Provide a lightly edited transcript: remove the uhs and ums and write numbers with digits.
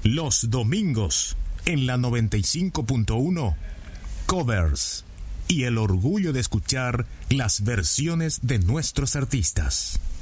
Los domingos, en la 95.1, covers y el orgullo de escuchar las versiones de nuestros artistas.